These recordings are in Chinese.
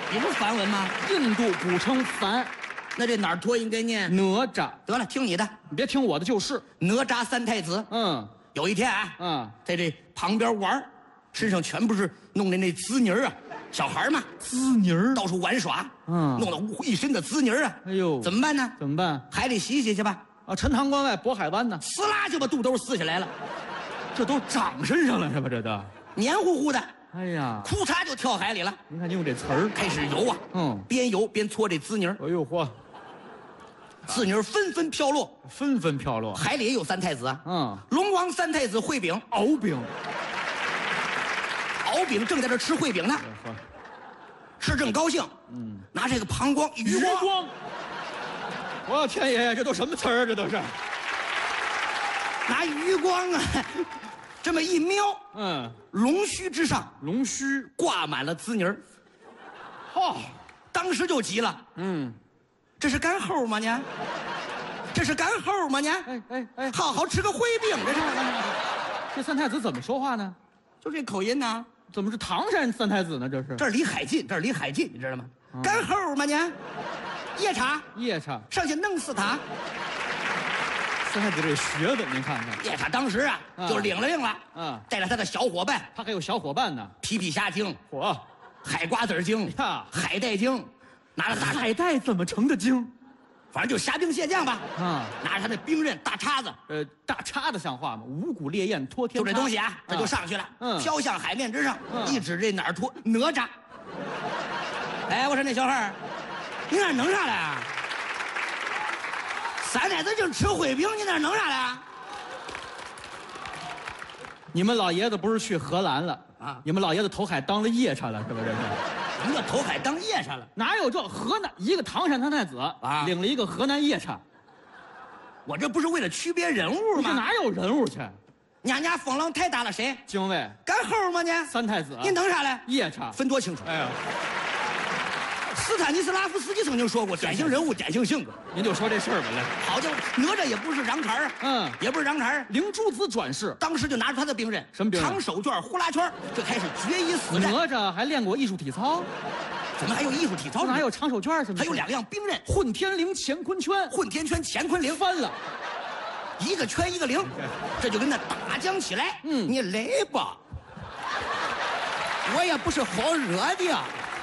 你不是梵文吗？ 印度古称梵， 那这哪儿托应该念？ 哪吒。 得了，听你的。 你别听我的就是。 哪吒三太子。有一天啊，在这旁边玩，身上全部是弄的那滋泥啊，小孩嘛， 滋泥到处玩耍，弄得一身的滋泥啊。 哎呦， 怎么办呢？ 怎么办？ 海里洗洗去吧。 啊，陈塘关外渤海湾呢， 撕拉就把肚兜撕下来了， 这都长身上了是吧？这都黏糊糊的。 哎呀， 哭嚓就跳海里了。 您看你用这词儿， 开始游啊，边游边搓这滋泥。 哎呦嚯！ 滋泥纷纷飘落， 纷纷飘落。 海里也有三太子啊，龙王三太子烩饼、 敖丙， 敖丙正在这吃烩饼呢，吃正高兴，拿这个膀胱余光， 我天爷，这都什么词儿？这都是拿余光啊，这么一瞄，龙须之上， 龙须挂满了滋泥儿，当时就急了，这是干齁吗呢？这是干齁吗呢？哎，好好吃个烩饼，这是。 这三太子怎么说话呢？ 就这口音呢？ 怎么是唐山三太子呢？这是。 这儿离海近，这儿离海近，你知道吗？干齁吗呢？夜叉， 夜叉， 上去弄死他。 三太子这学的，您看看。 夜叉当时啊，就领了令了，带着他的小伙伴， 他还有小伙伴呢， 皮皮虾精，海瓜子精呀， 海带精。拿着大海带怎么成的精？ 反正就虾兵蟹将吧。拿着他的兵刃大叉子， 大叉子像话吗？五谷烈焰托天叉， 就这东西啊，这就上去了，飘向海面之上，一指这哪儿托哪吒。哎，我说那小孩你那弄啥来啊？三太子正吃烩饼，你那弄啥来啊？ 你们老爷子不是去荷兰了啊？你们老爷子投海当了夜叉了，是不是？ 什么叫投海当夜叉了？ 哪有这河南一个唐山三太子啊，领了一个河南夜叉？ 我这不是为了区别人物吗？ 这哪有人物去？ 娘家风浪太大了，谁？ 精卫。 干齁吗呢？ 三太子。 你弄啥来？ 夜叉。 分多清楚。 哎呀， 斯坦尼斯拉夫斯基曾经说过，典型人物，典型性格。 您就说这事儿吧，来。 好家伙，哪吒也不是瓤茬也不是瓤茬灵珠子转世， 当时就拿出他的兵刃， 什么兵刃？ 长手绢、呼啦圈，就开始决一死战。 哪吒还练过艺术体操？ 怎么还有艺术体操？ 哪有长手绢什么？ 还有2样兵刃： 混天绫、乾坤圈。 混天圈、乾坤绫翻了， 一个圈一个绫，这就跟那打将起来。你来吧，我也不是好惹的。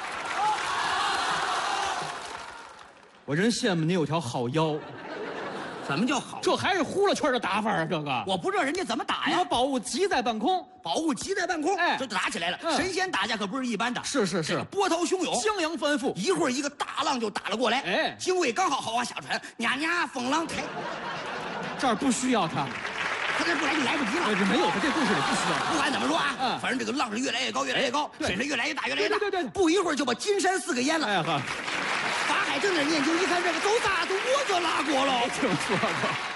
我真羡慕你有条好腰。 怎么叫好？ 这还是呼啦圈的打法啊！这个我不知道人家怎么打呀。 你把宝物急在半空， 宝物急在半空，这就打起来了。神仙打架可不是一般的， 是， 波涛汹涌， 江洋翻覆， 一会儿一个大浪就打了过来。精卫刚好好下船，呀，风浪抬， 这儿不需要他这不来就来不及了。 这没有他，这故事里不需要。 不管怎么说啊，反正这个浪是越来越高，越来越高，水是越来越大，越来越大。 对， 不一会儿就把金山4个淹了。法海正在念经，一看这个走咋子，我就拉过了。 听说过。